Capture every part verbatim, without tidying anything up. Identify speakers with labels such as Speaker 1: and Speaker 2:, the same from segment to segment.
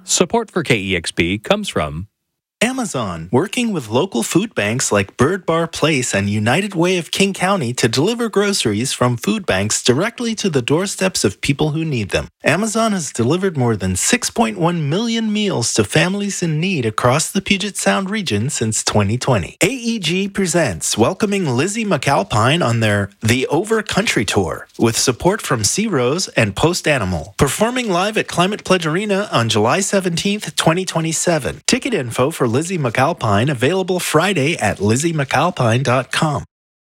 Speaker 1: Support for K E X P comes from
Speaker 2: Amazon, working with local food banks like Bird Bar Place and United Way of King County to deliver groceries from food banks directly to the doorsteps of people who need them. Amazon has delivered more than six point one million meals to families in need across the Puget Sound region since twenty twenty. A E G presents welcoming Lizzie McAlpine on their The Over Country Tour with support from Sea Rose and Post Animal. Performing live at Climate Pledge Arena on July seventeenth, twenty twenty-seven. Ticket info for Lizzie McAlpine available Friday at lizzie mcalpine dot com.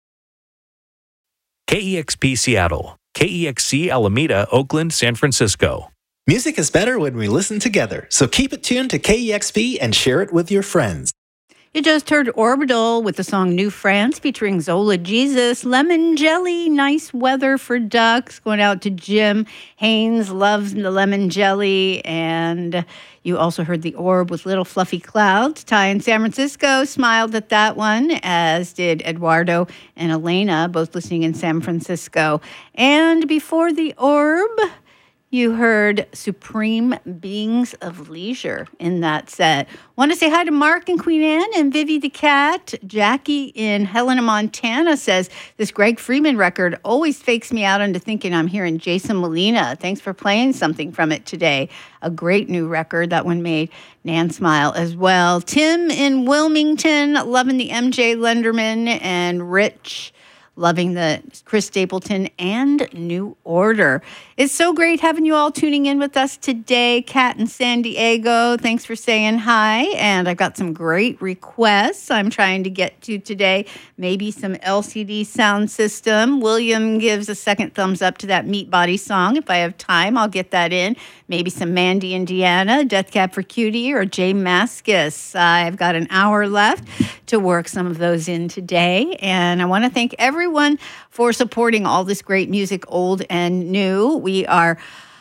Speaker 1: K E X P Seattle, K E X C Alameda, Oakland, San Francisco.
Speaker 2: Music is better when we listen together, so keep it tuned to K E X P and share it with your friends.
Speaker 3: You just heard Orbital with the song New France featuring Zola Jesus. Lemon Jelly, nice weather for ducks. Going out to Jim Haynes, loves the lemon jelly. And you also heard The Orb with Little Fluffy Clouds. Ty in San Francisco smiled at that one, as did Eduardo and Elena, both listening in San Francisco. And before The Orb, you heard Supreme Beings of Leisure in that set. Want to say hi to Mark and Queen Anne and Vivi the Cat. Jackie in Helena, Montana says, this Greg Freeman record always fakes me out into thinking I'm hearing Jason Molina. Thanks for playing something from it today. A great new record. That one made Nan smile as well. Tim in Wilmington, loving the M J Lenderman, and Rich loving the Chris Stapleton and New Order. It's so great having you all tuning in with us today. Kat in San Diego, thanks for saying hi. And I've got some great requests I'm trying to get to today. Maybe some L C D sound system. William gives a second thumbs up to that Meat Body song. If I have time, I'll get that in. Maybe some Mandy Indiana, Death Cab for Cutie, or Jay Mascis. I've got an hour left to work some of those in today. And I want to thank everyone Everyone for supporting all this great music, old and new. We are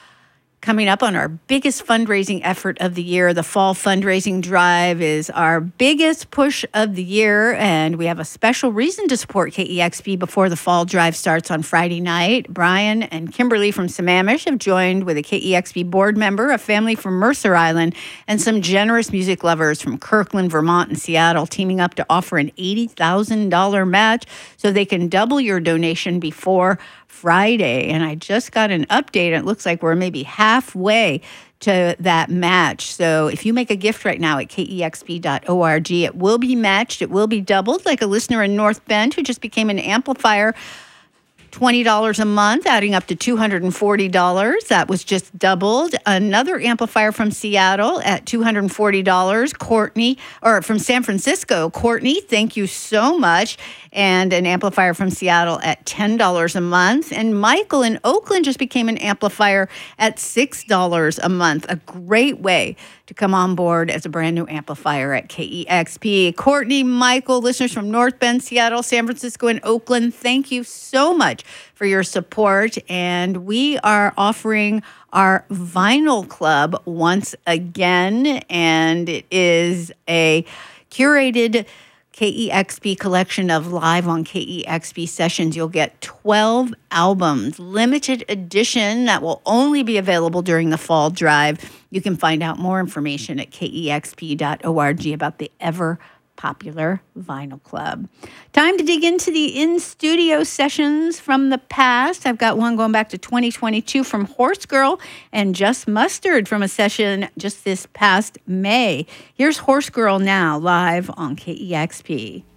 Speaker 3: coming up on our biggest fundraising effort of the year. The fall fundraising drive is our biggest push of the year, and we have a special reason to support K E X P before the fall drive starts on Friday night. Brian and Kimberly from Sammamish have joined with a K E X P board member, a family from Mercer Island, and some generous music lovers from Kirkland, Vermont, and Seattle, teaming up to offer an eighty thousand dollars match so they can double your donation before Friday. And I just got an update. It looks like we're maybe halfway to that match. So if you make a gift right now at K E X P dot org, it will be matched. It will be doubled, like a listener in North Bend who just became an amplifier. twenty dollars a month, adding up to two hundred forty dollars. That was just doubled. Another amplifier from Seattle at two hundred forty dollars. Courtney, or from San Francisco, Courtney, thank you so much. And an amplifier from Seattle at ten dollars a month. And Michael in Oakland just became an amplifier at six dollars a month. A great way to come on board as a brand new amplifier at K E X P. Courtney, Michael, listeners from North Bend, Seattle, San Francisco, and Oakland, thank you so much for your support. And we are offering our Vinyl Club once again, and it is a curated K E X P collection of live on K E X P sessions. You'll get twelve albums, limited edition, that will only be available during the fall drive. You can find out more information at K E X P dot org about the ever popular Vinyl Club. Time to dig into the in-studio sessions from the past. I've got one going back to twenty twenty-two from Horse Girl and Just Mustard from a session just this past May. Here's Horse Girl now, live on K E X P.